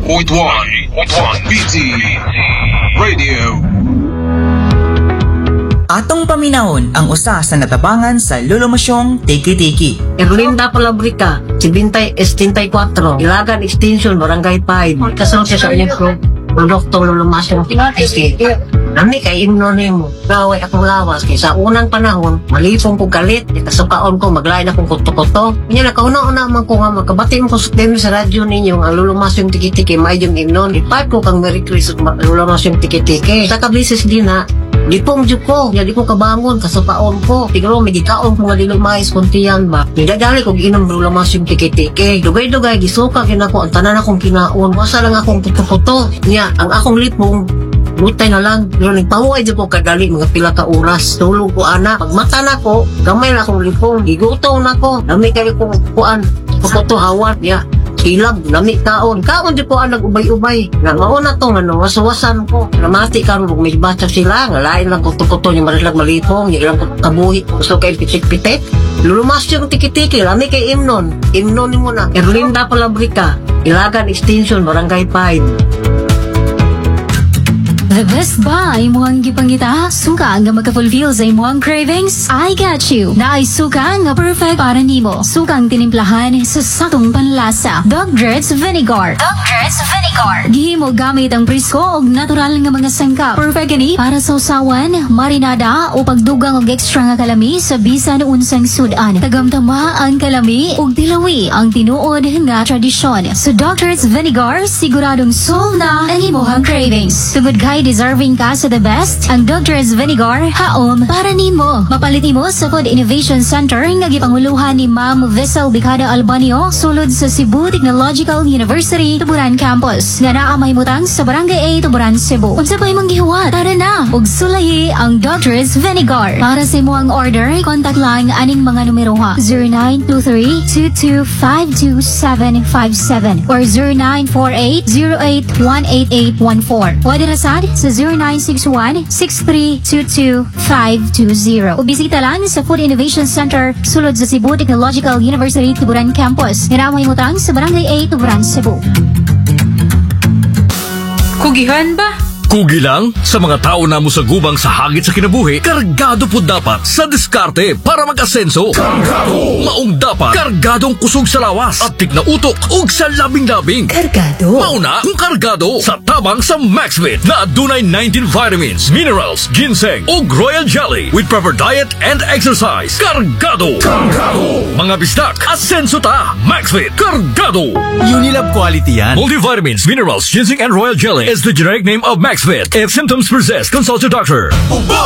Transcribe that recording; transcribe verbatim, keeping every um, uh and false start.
point one B T Radio. Atong paminahon ang usa sa natabangan sa lulumasyong tiki-tiki. Erlinda Palabrica, seventy seventy-four, Ilagan Extension, Barangay five. Kasal siya sa inyong pro, produktong lulumasyong tiki-tiki. Nami kay imnonim mo, gaway akong lawas kay sa unang panahon, malipong kong galit, ikasukaon ko, maglain akong kuto-kuto. Kanya nakauna-una man ko nga magkabati mo ko sa sa radyo ninyo ang lulumasyong tiki-tiki, may yung imnon. Ipat ko kang Merry Christmas, lulumasyong tiki-tiki. Sa kabisis din na, di pong dyo ko, di ko kabangon, kasupaon ko. Tigro, may gikaon ko nga dilumais kuntiyan ba. Nidadali ko ginom lulumasyong tiki-tiki. Dugay-dugay, gisuka kinako, ang tanan akong kinaon. Wasa lang akong kuto-kuto. Nya, ang akong lipong, butay na lang, pero nagpahuay dyan ko kadali mga pila ka oras. Tulog ko ana, pagmata na ko, gamay na akong lipong, giguto na ko, nami kayo kong kuan, kukuto hawan, ya, silab, nami kaon, kaon dyan ko ang nag-ubay-ubay, nga mauna to, nga nawasawasan ko, namati ka rin, may basa sila, nga lain lang kuto-kuto, yung marilag malipong, yung ilang kabuhi, gusto kayo pitik-pitik, lulumas yung tiki-tiki, nami kay imnon, imnon mo na, Erlinda Palabrica, Ilagan Extension, Barangay five. The Best Buy mo ang gipangita, suka nga magka-fulfill sa imong cravings. I got you. Na ay suka nga perfect para nimo. Sukang tinimplahan sa sakong panlasa. Dog Grits Vinegar. Dog Grits Vinegar. Gihimo gamit ang presko og natural nga mga sangkap. Perfect gani para sa usawan, marinada o pagdugang og extra nga kalami sa bisan unsang sudan. Tagamtama ang kalami ug tilawi ang tinuod nga tradisyon. So Dog Grits Vinegar siguradong solve na ang imong cravings. Tungod kay deserving ka sa the best, ang Doctor's Vinegar haom para nimo. Mapalit nimo sa Food Innovation Center nga gipanguluhan ni Ma'am Vessel Bicada Albanio sulod sa Cebu Technological University Tuburan Campus nga naa mahimutang sa Barangay A, Tuburan, Cebu. Unsa pa imong gihuwat? Tara na ug sulahi ang Doctor's Vinegar. Para sa imong order, contact lang aning mga numero ha: zero nine two three, two two five two seven five seven or zero nine four eight, zero eight one eight eight one four. Pwede na sad sa zero nine six one, six three two two five two zero. O bisita lang sa Food Innovation Center sulod sa Cebu Technological University Tuburan Campus. Nga mahimutang sa Barangay A, Tuburan, Cebu. Kugihan ba? Kugi lang sa mga tao na mo sa gubang sa hagit sa kinabuhi, kargado po dapat sa diskarte para mag-asenso. Kargado! Maong dapat kargadong kusog sa lawas at tig na utok ug sa labing-labing. Kargado? Mauna kung kargado sa tabang sa Maxvit na adunay nineteen vitamins, minerals, ginseng ug royal jelly with proper diet and exercise. Kargado! Kargado! Mga bistak, asenso ta! Maxvit! Kargado! Unilab quality yan. Multivitamins, minerals, ginseng and royal jelly is the generic name of Maxvit. If symptoms persist, consult your doctor.